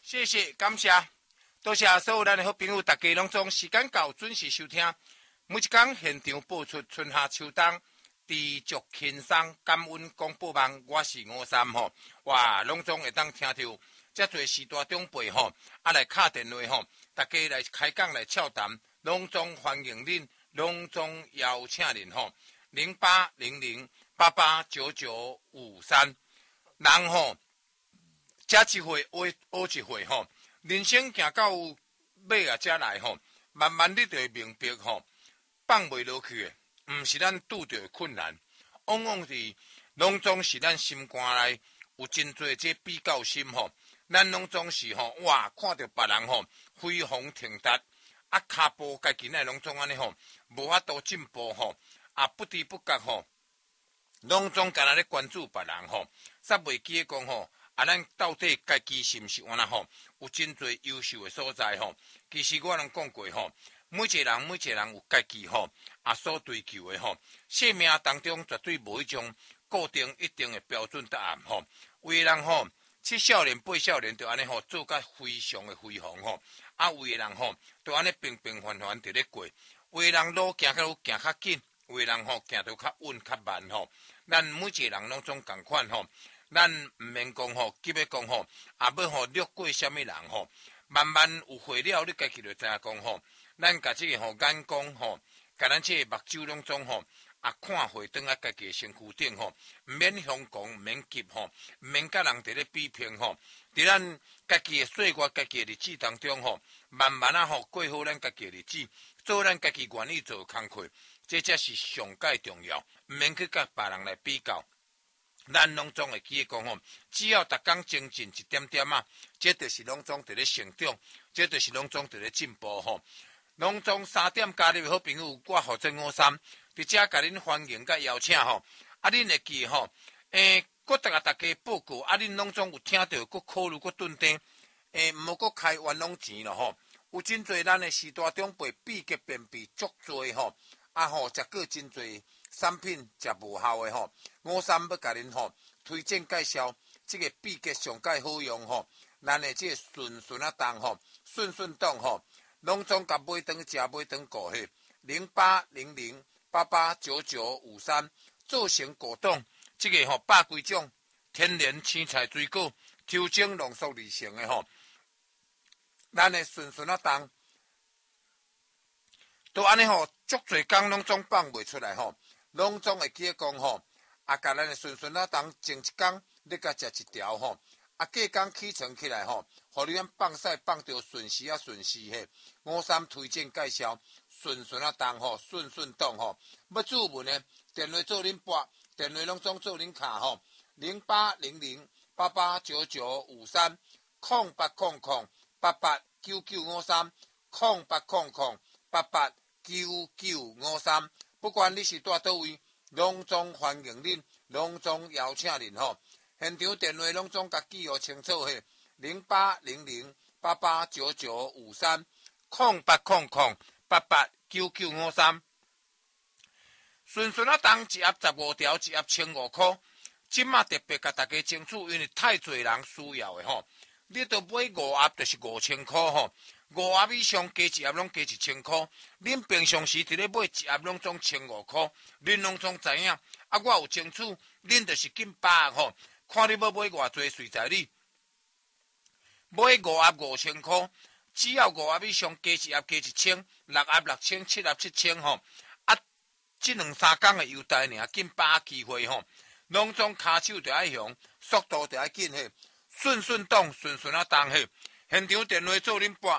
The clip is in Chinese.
谢谢，感谢，多谢所有咱的好朋友，大家拢总时间到，准时收听。每一天现场播出春夏秋冬，持续轻松感恩广播网，我是53吼，哇，拢总会当听到遮侪时大长辈吼，来敲电话吼，大家来开讲来洽谈，拢总欢迎恁，拢总邀请恁吼，0800889953，人吼，食一回学一回吼，人生行到尾啊，才来吼，慢慢你就会明白吼。放袂落去的，毋是咱拄着的困难，往往是拢总是咱心肝内有真侪这比较心吼，咱拢总是吼哇，看到别人吼飞黄腾达，脚步家己内拢总安尼吼，无法度进步吼，不知不觉吼，拢总干那咧关注别人吼，煞袂记讲吼，咱到底家己是毋是安那吼，有真侪优秀的所在吼，其实我拢讲过吼。每一个人有家己吼所追求的吼，生命当中绝对无迄种固定一定的标准答案吼。有的人吼7少年8少年就安尼吼做甲非常的辉煌吼，有的人吼就安尼平平凡凡伫咧过，有的人路行行较紧，有的人吼行到较稳较慢吼。咱每一个人拢总共款吼，咱毋免讲吼，急要讲吼，要吼略过啥物人吼，慢慢有会了，你家己就知影讲吼。咱甲即个吼眼光吼，甲咱即个目睭拢总吼看回转家己的身躯顶吼，毋免惶狂，毋免急吼，毋免甲人伫咧比拼吼。伫咱家己的岁月、家己的日子当中吼，慢慢吼过好咱家己的日子，做咱家己愿意做工课，这才是上界重要。毋免去甲别人来比较。咱拢总会记讲吼，只要逐工精进一点点这就是拢总伫咧成长，这就是拢总伫咧进步吼。拢总3点加入的好朋友，我何真53，伫遮甲恁欢迎甲邀请吼。恁会记吼，搁大家报告，恁拢总有听到，搁考虑搁顿定，毋好搁开冤枉钱咯吼。有真侪咱的时大长辈秘籍便秘足侪吼，食过真侪产品食无效的吼。53要甲恁吼推荐介绍即个秘籍上界好用吼，咱的即个顺当吼，顺当吼。拢总甲买顿食买顿过去，0800889953做成果冻，即个吼百几种天然青菜水果抽精浓缩而成的吼，咱的顺当，都安尼吼，足侪工拢总放袂出来吼，拢总会记讲吼，甲咱的顺当前一工你甲食一条吼。隔工起床起来吼，互你放屎放着顺时嘿。53推荐介绍顺当吼，顺当吼。要注文呢，电话做恁拨，电话拢总做恁卡吼。0800889953，0800889953，不管你是住倒位，拢总欢迎恁，拢总邀请恁吼。现场电话拢总甲记号清楚嘿，0800889953，0800889953。顺当一盒15条，一盒1500块。即马特别甲大家争取，因为太侪人需要的吼。你都买5盒，就是5000块吼。5盒以上加一盒拢加1000块。恁平常时伫咧买一盒拢总1500块，恁拢总知影。我有争取，恁就是紧把握吼。看你要买偌济，随在你。买5盒5000块，只要5盒以上加一盒加1000，6盒6000，7盒7000吼。这2-3天的优待尔，紧把握机会吼。拢总骹手就爱用，速度就爱紧嘿。顺当嘿。现场电话做恁拨